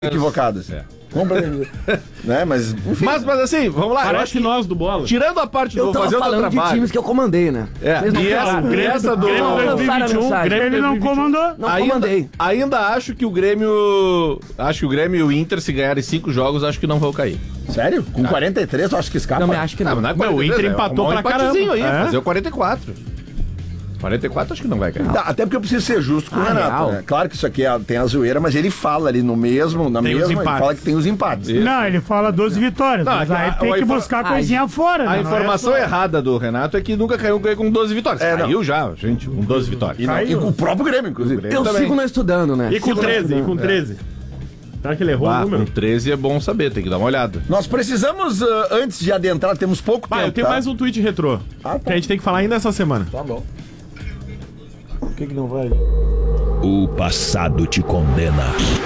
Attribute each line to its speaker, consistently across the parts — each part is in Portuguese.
Speaker 1: equivocadas. Né? Mas, enfim.
Speaker 2: Mas assim, vamos lá.
Speaker 3: Parece nós do Bola.
Speaker 2: Tirando a parte do fazer o teu
Speaker 4: falando
Speaker 2: trabalho.
Speaker 4: De times que eu comandei, né?
Speaker 2: E essa do
Speaker 3: Grêmio 2021,
Speaker 5: Ele não comandou.
Speaker 4: Não comandei.
Speaker 2: Ainda acho que o Grêmio. Acho que o Grêmio e o Inter, se ganharem 5 jogos, acho que não vão cair.
Speaker 1: Sério? Com 43, tu acha que escapa?
Speaker 4: Não, me acho que não.
Speaker 2: Não é
Speaker 3: Não, o Inter empatou pra caramba.
Speaker 2: Aí,
Speaker 3: É?
Speaker 2: fazer o 44. 44 acho que não vai cair.
Speaker 1: Tá, até porque eu preciso ser justo com o Renato, né? Claro que isso aqui tem a zoeira, mas ele fala ali na mesma, ele fala que tem os empates.
Speaker 2: Isso.
Speaker 5: Não, ele fala 12 vitórias.
Speaker 2: Não,
Speaker 5: Mas aí tem que buscar coisinha fora, né?
Speaker 2: A informação errada do Renato é que nunca caiu com 12 vitórias. Caiu já, gente, com 12 vitórias.
Speaker 1: E com o próprio Grêmio, inclusive.
Speaker 4: Eu sigo não estudando, né?
Speaker 3: E com 13, Será que ele errou o número?
Speaker 2: Com 13 é bom saber, tem que dar uma olhada.
Speaker 1: Nós precisamos, antes de adentrar, temos pouco tempo.
Speaker 3: Eu tenho mais um tweet retrô.
Speaker 1: Tá.
Speaker 3: Que a gente tem que falar ainda essa semana.
Speaker 1: Tá bom.
Speaker 5: O que não vai?
Speaker 6: O passado te condena.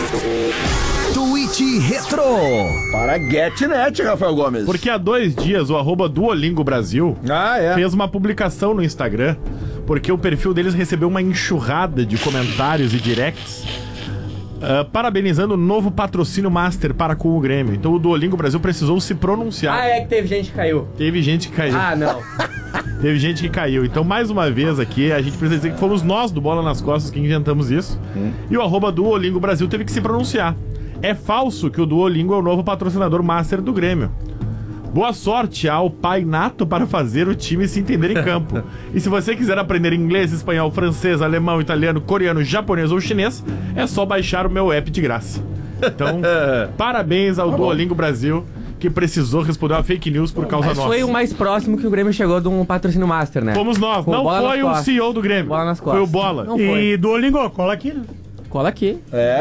Speaker 6: Tweet Retro.
Speaker 1: Para GetNet, Rafael Gomes.
Speaker 3: Porque há 2 dias o @Duolingo Brasil fez uma publicação no Instagram, porque o perfil deles recebeu uma enxurrada de comentários e directs parabenizando o novo patrocínio Master para com o Grêmio. Então o Duolingo Brasil precisou se pronunciar.
Speaker 4: É que teve gente que caiu.
Speaker 3: Teve gente que caiu.
Speaker 4: Não.
Speaker 3: Teve gente que caiu. Então, mais uma vez aqui, a gente precisa dizer que fomos nós do Bola nas Costas que inventamos isso. E o @Duolingo Brasil teve que se pronunciar. É falso que o Duolingo é o novo patrocinador Master do Grêmio. Boa sorte ao Pai Nato para fazer o time se entender em campo. E se você quiser aprender inglês, espanhol, francês, alemão, italiano, coreano, japonês ou chinês, é só baixar o meu app de graça. Então, parabéns ao Duolingo Brasil, que precisou responder uma fake news por causa nossa.
Speaker 4: Foi o mais próximo que o Grêmio chegou de um patrocínio Master, né?
Speaker 3: Fomos nós,
Speaker 4: Com
Speaker 3: não
Speaker 4: bola
Speaker 3: foi
Speaker 4: nas
Speaker 3: o
Speaker 4: costas.
Speaker 3: CEO do Grêmio.
Speaker 4: Bola nas costas.
Speaker 3: Foi o Bola.
Speaker 4: Não foi.
Speaker 5: E Duolingo, cola aqui, né?
Speaker 4: Cola aqui.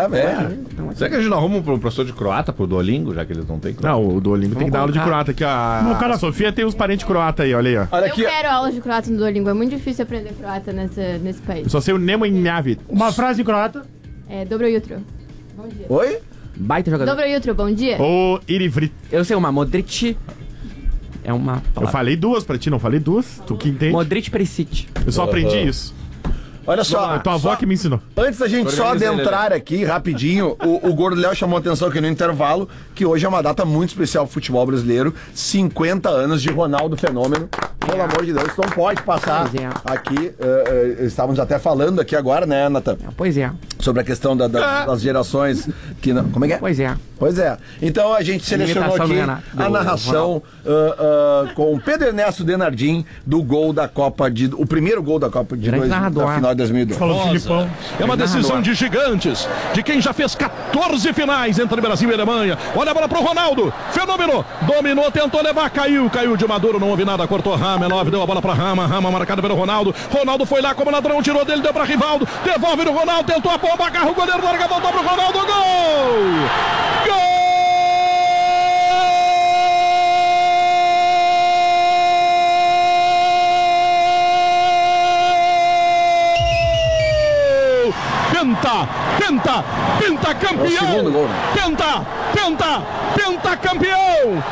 Speaker 2: Será que a gente não arruma um professor de croata pro Duolingo, já que eles não têm croata?
Speaker 3: Não, o Duolingo tem que dar aula de croata aqui. A Sofia tem uns parentes croata aí, olha aí, ó.
Speaker 1: Olha aqui.
Speaker 7: Eu quero aula de croata no Duolingo, é muito difícil aprender croata nesse país.
Speaker 3: Eu só sei o Nemo Injavit.
Speaker 5: Uma frase em croata.
Speaker 7: Dobro jutro. Bom dia.
Speaker 1: Oi?
Speaker 4: Baita jogador.
Speaker 7: Dobro jutro, bom dia.
Speaker 3: Ou Irivrit.
Speaker 4: Eu sei uma, Modric. É uma
Speaker 3: Eu
Speaker 4: palavra.
Speaker 3: falei 2 pra ti, não falei 2? Tu que entende?
Speaker 4: Modric Perisic.
Speaker 3: Eu só aprendi isso.
Speaker 1: Olha só.
Speaker 3: Tua avó que me ensinou.
Speaker 1: Antes da gente só adentrar aqui, rapidinho, o Gordo Léo chamou a atenção aqui no intervalo, que hoje é uma data muito especial pro futebol brasileiro, 50 anos de Ronaldo Fenômeno. Pelo amor de Deus, isso não pode passar aqui. Estávamos até falando aqui agora, né, Natan?
Speaker 4: Pois é.
Speaker 1: Sobre a questão das gerações que não... Como é que é?
Speaker 4: Pois é.
Speaker 1: Pois é. Então a gente selecionou aqui a narração com o Pedro Ernesto Denardim do gol da Copa o primeiro gol da Copa de da final de 2002.
Speaker 5: Falou Filipão.
Speaker 6: É uma decisão de gigantes, de quem já fez 14 finais entre Brasil e Alemanha. Olha a bola pro Ronaldo. Fenômeno. Dominou, tentou levar, caiu de Maduro, não houve nada, cortou Rama, 9, deu a bola pra Rama marcado pelo Ronaldo. Ronaldo foi lá como ladrão, tirou dele, deu pra Rivaldo. Devolve no Ronaldo, tentou a bomba, agarra o goleiro, larga, voltou pro Ronaldo. Gol! Gol! Penta campeão!
Speaker 1: É o segundo gol, né?
Speaker 6: Penta campeão!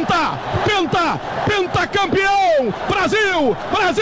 Speaker 6: Penta campeão! Brasil!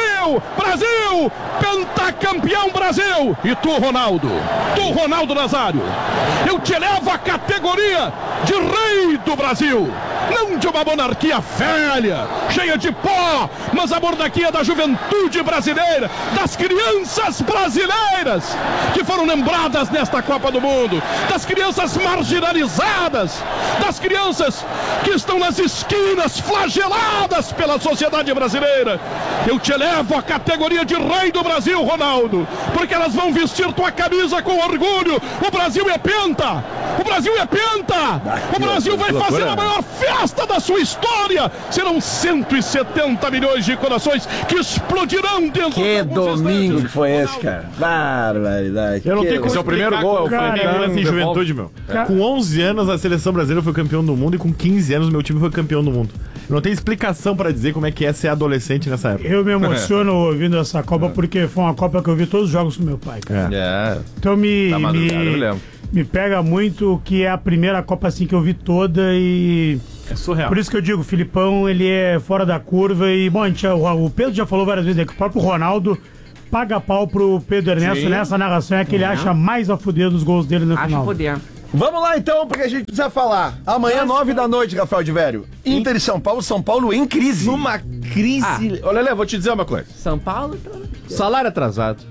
Speaker 6: Penta campeão Brasil! E tu, Ronaldo Nazário, eu te elevo à categoria de rei do Brasil! Não de uma monarquia velha, cheia de pó, mas a monarquia da juventude brasileira, das crianças brasileiras que foram lembradas nesta Copa do Mundo, das crianças marginalizadas, das crianças que estão nas esquinas flageladas pela sociedade brasileira. Eu te elevo à categoria de rei do Brasil, Ronaldo, porque elas vão vestir tua camisa com orgulho. O Brasil é penta! O Brasil vai fazer a maior festa da sua história. Serão 170 milhões de corações que explodirão dentro
Speaker 1: Que domingo que foi esse, cara? Barbaridade.
Speaker 3: Eu não tenho como.
Speaker 2: Esse é o primeiro gol,
Speaker 3: em juventude, meu. Com 11 anos a seleção brasileira foi campeão do mundo e com 15 anos meu time foi campeão do mundo. Eu não tenho explicação pra dizer como é que é ser adolescente nessa época.
Speaker 5: Eu me emociono ouvindo essa Copa porque foi uma Copa que eu vi todos os jogos com meu pai. Então me pega muito que é a primeira Copa assim que eu vi toda e...
Speaker 3: É surreal.
Speaker 5: Por isso que eu digo, o Filipão, ele é fora da curva e, bom, o Pedro já falou várias vezes, né, que o próprio Ronaldo paga pau pro Pedro Ernesto nessa narração, é que ele acha mais a fuder dos gols dele no final.
Speaker 4: Acho poder.
Speaker 1: Vamos lá então, porque a gente precisa falar. Amanhã, 9 da noite, Rafael de Vério. Inter e São Paulo em crise.
Speaker 2: Numa crise. Olha, Lelê, vou te dizer uma coisa.
Speaker 4: São Paulo...
Speaker 2: Salário atrasado.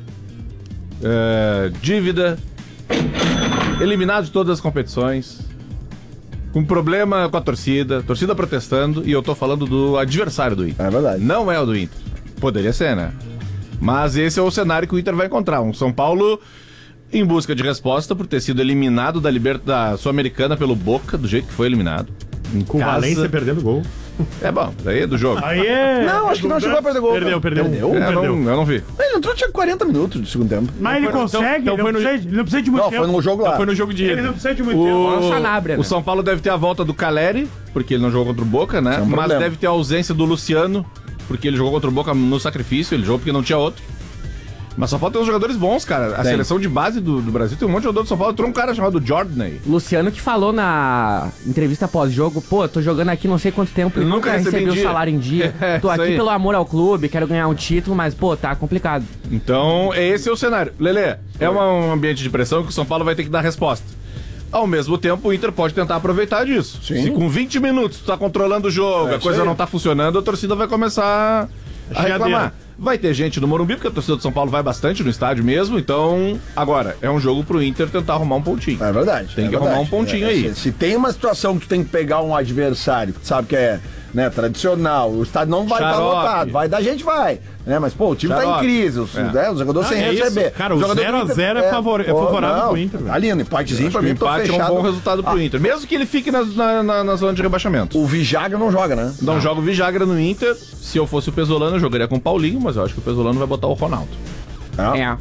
Speaker 2: Dívida. Eliminado de todas as competições. Com problema com a torcida protestando, e eu tô falando do adversário do Inter.
Speaker 1: É verdade.
Speaker 2: Não é o do Inter. Poderia ser, né? Mas esse é o cenário que o Inter vai encontrar. Um São Paulo em busca de resposta por ter sido eliminado da Sul-Americana pelo Boca, do jeito que foi eliminado.
Speaker 3: Com Valência perdendo gol.
Speaker 2: É bom, daí é do jogo.
Speaker 5: Aí é...
Speaker 1: Não, acho que não chegou a perder gol.
Speaker 3: Perdeu.
Speaker 2: Eu não vi.
Speaker 1: Ele entrou, tinha 40 minutos do segundo tempo.
Speaker 5: Mas ele consegue,
Speaker 3: então
Speaker 5: ele não precisa de muito tempo.
Speaker 1: Foi no jogo lá.
Speaker 3: Foi no jogo de
Speaker 5: Ele
Speaker 3: ida.
Speaker 5: não precisa de muito tempo.
Speaker 4: Sanabria,
Speaker 2: O
Speaker 4: né?
Speaker 2: São Paulo deve ter a volta do Caleri, porque ele não jogou contra o Boca, né?
Speaker 1: É um
Speaker 2: Mas
Speaker 1: problema.
Speaker 2: deve ter a ausência do Luciano, porque ele jogou contra o Boca no sacrifício, ele jogou porque não tinha outro. Mas São Paulo tem uns jogadores bons, cara. A seleção de base do Brasil tem um monte de jogador do São Paulo. Entrou um cara chamado Jordan.
Speaker 4: Luciano que falou na entrevista pós-jogo, pô, tô jogando aqui não sei quanto tempo e nunca recebi o salário em dia. Tô
Speaker 2: Isso
Speaker 4: aqui
Speaker 2: aí.
Speaker 4: pelo amor ao clube, quero ganhar um título, mas, pô, tá complicado.
Speaker 2: Então, esse é o cenário. Lelê, é um ambiente de pressão que o São Paulo vai ter que dar resposta. Ao mesmo tempo, o Inter pode tentar aproveitar disso.
Speaker 1: Sim.
Speaker 2: Se com 20 minutos tu tá controlando o jogo, a
Speaker 1: isso
Speaker 2: coisa
Speaker 1: aí.
Speaker 2: não tá funcionando, a torcida vai começar a reclamar.
Speaker 3: Chiadeira.
Speaker 2: Vai ter gente no Morumbi, porque a torcida do São Paulo vai bastante no estádio mesmo, então, agora, é um jogo pro Inter tentar arrumar um pontinho.
Speaker 1: É verdade.
Speaker 2: Tem que arrumar um pontinho aí.
Speaker 1: Se tem uma situação que tu tem que pegar um adversário, que sabe que é, né, tradicional, o estádio não vai estar
Speaker 2: Xarope.
Speaker 1: lotado, vai dar gente, vai. Né, mas, pô, o time tá em
Speaker 2: Xarope.
Speaker 1: crise, os jogadores sem
Speaker 3: é isso.
Speaker 1: receber.
Speaker 3: Cara, o
Speaker 1: jogador
Speaker 3: 0 a
Speaker 1: do
Speaker 3: 0 é favorável pro Inter, velho.
Speaker 1: Tá ali, no empatezinho
Speaker 2: Acho
Speaker 1: pra
Speaker 2: que o
Speaker 1: mim, tô
Speaker 2: empate é um
Speaker 1: fechado.
Speaker 2: bom resultado pro Inter. Mesmo que ele fique na zona de rebaixamento.
Speaker 1: O Vijagra não joga, né?
Speaker 2: Não joga o Vijagra no Inter. Se eu fosse o Pesolano, eu jogaria com o Paulinho, mas eu acho que o Pesolano vai botar o Ronaldo.
Speaker 4: É.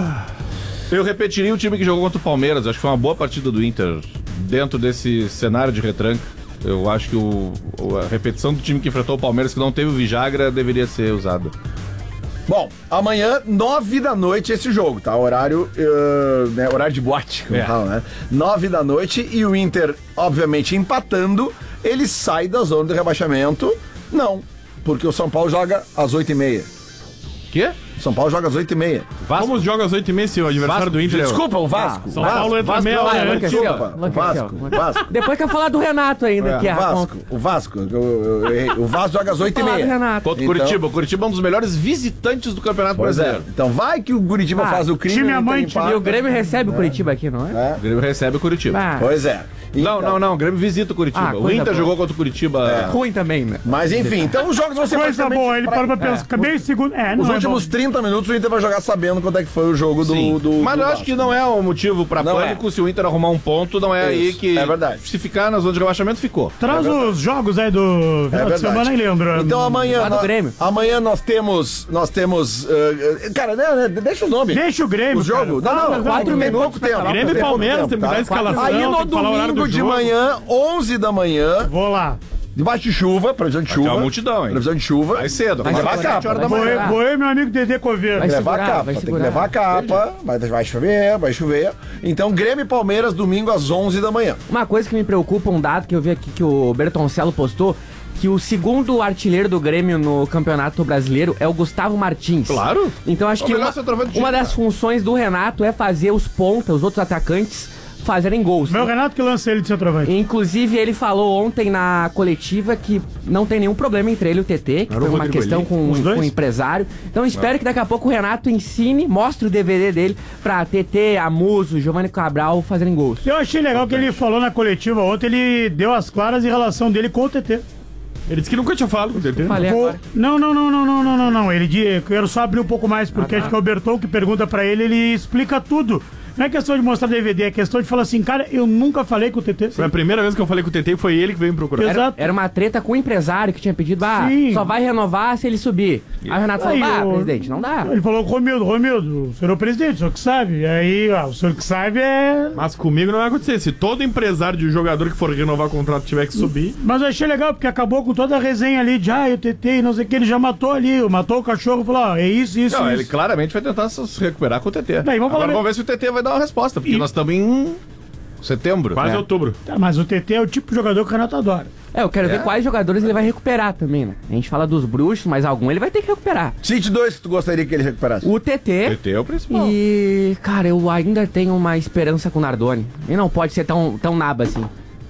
Speaker 2: Eu repetiria o time que jogou contra o Palmeiras. Acho que foi uma boa partida do Inter dentro desse cenário de retranca. Eu acho que a repetição do time que enfrentou o Palmeiras, que não teve o Vijagra, deveria ser usada.
Speaker 1: Bom, amanhã, 9 da noite, esse jogo, tá? Horário, né, horário de boate, como fala, né? 9 da noite e o Inter, obviamente, empatando, ele sai da zona de rebaixamento. Não, porque o São Paulo joga às 8h30.
Speaker 2: Quê?
Speaker 1: São Paulo joga às 8h30.
Speaker 2: Vasco?
Speaker 3: Como joga às 8h30 se o adversário do Inter...
Speaker 1: Desculpa, o Vasco.
Speaker 3: São Paulo entra
Speaker 2: Vasco
Speaker 3: meia
Speaker 2: não,
Speaker 3: hora
Speaker 2: é,
Speaker 3: antes.
Speaker 1: Desculpa, o Vasco.
Speaker 4: Depois quer falar do Renato ainda, que é
Speaker 1: O Vasco. Eu errei. O Vasco joga às
Speaker 4: falar do
Speaker 1: 8h30.
Speaker 4: Renato.
Speaker 2: Contra o
Speaker 1: Então-
Speaker 2: Curitiba. O Curitiba é um dos melhores visitantes do Campeonato
Speaker 1: Pois é.
Speaker 2: Brasileiro.
Speaker 1: Então vai que o Curitiba faz o crime.
Speaker 5: time
Speaker 1: o Inter
Speaker 5: amante.
Speaker 1: empata.
Speaker 4: E o Grêmio recebe o Curitiba aqui, não é?
Speaker 2: O Grêmio recebe o Curitiba.
Speaker 4: Ah,
Speaker 1: Pois é. Então-
Speaker 2: Não. O Grêmio visita o Curitiba.
Speaker 4: Ah,
Speaker 2: o
Speaker 4: coisa
Speaker 2: Inter
Speaker 4: boa.
Speaker 2: jogou contra o Curitiba.
Speaker 4: ruim também, né?
Speaker 1: Mas enfim, então os jogos vão ser
Speaker 5: Coisa
Speaker 1: praticamente
Speaker 5: boa, ele parou pra pensar. Acabei o segundo.
Speaker 1: Os
Speaker 5: não
Speaker 1: últimos 30 minutos o Inter vai jogar sabendo quanto é que foi o jogo
Speaker 2: Sim.
Speaker 1: do
Speaker 2: Mas
Speaker 1: do
Speaker 2: eu acho
Speaker 1: Vasco.
Speaker 2: que não é um motivo pra
Speaker 1: Não
Speaker 2: pânico. Se o Inter arrumar um ponto, não é aí
Speaker 1: Isso,
Speaker 2: que...
Speaker 1: é verdade.
Speaker 2: Se ficar na zona de rebaixamento, ficou.
Speaker 5: Traz os jogos aí do final de
Speaker 1: verdade.
Speaker 5: semana, hein, Leandro?
Speaker 1: Então amanhã,
Speaker 4: Lá do Grêmio.
Speaker 1: amanhã nós temos cara, né, deixa os nomes.
Speaker 5: Deixa o Grêmio.
Speaker 1: O jogo.
Speaker 5: cara.
Speaker 1: Não,
Speaker 4: 4
Speaker 1: tem
Speaker 4: minutos
Speaker 1: pouco tempo.
Speaker 3: Grêmio
Speaker 1: tem
Speaker 3: e
Speaker 1: pouco
Speaker 3: Palmeiras, tem que dar a
Speaker 1: tá?
Speaker 3: escalação,
Speaker 1: Aí no
Speaker 3: tem que falar o horário
Speaker 1: domingo
Speaker 3: do
Speaker 1: de
Speaker 3: jogo.
Speaker 1: manhã, 11 da manhã,
Speaker 5: Vou lá.
Speaker 1: debaixo de chuva, previsão de
Speaker 2: Vai ter
Speaker 1: chuva.
Speaker 2: uma multidão, hein?
Speaker 1: Previsão de chuva.
Speaker 2: Vai cedo.
Speaker 4: Vai
Speaker 1: levar a
Speaker 4: segurar,
Speaker 1: capa,
Speaker 4: vai
Speaker 5: Vou
Speaker 4: segurar.
Speaker 5: eu e meu amigo Dedê Coveiro.
Speaker 4: Vai
Speaker 1: Levar a
Speaker 4: segurar,
Speaker 1: capa,
Speaker 4: vai
Speaker 1: tem que
Speaker 4: segurar.
Speaker 1: levar a capa, vai chover. Então, Grêmio e Palmeiras, domingo às 11 da manhã.
Speaker 4: Uma coisa que me preocupa, um dado que eu vi aqui que o Bertoncello postou, que o segundo artilheiro do Grêmio no Campeonato Brasileiro é o Gustavo Martins.
Speaker 2: Claro.
Speaker 4: Então acho
Speaker 2: É o
Speaker 4: que
Speaker 2: melhor centroavante do time,
Speaker 4: uma das
Speaker 2: cara.
Speaker 4: funções do Renato é fazer os pontas, os outros atacantes, fazerem gols.
Speaker 5: Meu Renato que lança ele de centroavante.
Speaker 4: Inclusive, ele falou ontem na coletiva que não tem nenhum problema entre ele e o TT, que
Speaker 3: Era o
Speaker 4: foi uma
Speaker 3: Rodrigo
Speaker 4: questão
Speaker 3: Eli.
Speaker 4: com
Speaker 5: Os dois?
Speaker 4: o empresário. Então, espero que daqui a pouco o Renato ensine, mostre o DVD dele pra TT, Amuso, Giovanni Cabral fazerem gols.
Speaker 5: Eu achei legal que ele falou na coletiva ontem, ele deu as claras em relação dele com o TT.
Speaker 3: Ele disse que nunca tinha falado com o TT.
Speaker 4: Falei
Speaker 5: Vou-
Speaker 4: agora.
Speaker 5: Não. Ele disse, eu quero só abrir um pouco mais, porque acho que é o Berton que pergunta pra ele, ele explica tudo. Não é questão de mostrar DVD, é questão de falar assim, cara, eu nunca falei com o TT.
Speaker 3: Foi a primeira vez que eu falei com o TT e foi ele que veio me procurar.
Speaker 5: Exato.
Speaker 4: Era uma treta com o empresário que tinha pedido,
Speaker 5: Sim.
Speaker 4: só vai renovar se ele subir. Aí o Renato falou,
Speaker 5: Aí,
Speaker 4: presidente, não dá.
Speaker 5: Ele falou com o Romildo, o senhor é o presidente, o senhor que sabe. Aí, o senhor que sabe é...
Speaker 3: Mas comigo não vai acontecer. Se todo empresário de jogador que for renovar o contrato tiver que subir...
Speaker 5: Mas eu achei legal, porque acabou com toda a resenha ali de, o TT e não sei o que, ele já matou ali, matou o cachorro e falou, ó, é isso.
Speaker 2: Não, ele
Speaker 5: isso.
Speaker 2: claramente vai tentar se recuperar com o TT.
Speaker 5: Bem, vamos falar
Speaker 2: Agora vamos ver se o TT vai dar uma resposta, porque nós estamos em Setembro?
Speaker 3: Quase outubro.
Speaker 5: Tá, mas o TT é o tipo de jogador que o Renato adora.
Speaker 4: Eu quero ver quais jogadores ele vai recuperar também, né? A gente fala dos bruxos, mas algum ele vai ter que recuperar.
Speaker 1: Cite 2 que tu gostaria que ele recuperasse.
Speaker 4: O TT.
Speaker 2: TT é o principal.
Speaker 4: E, cara, eu ainda tenho uma esperança com o Nardoni. Ele não pode ser tão naba assim.